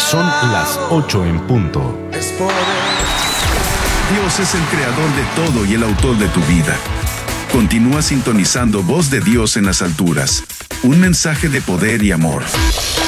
Son las 8 en punto. Dios es el creador de todo y el autor de tu vida. Continúa sintonizando Voz de Dios en las alturas. Un mensaje de poder y amor.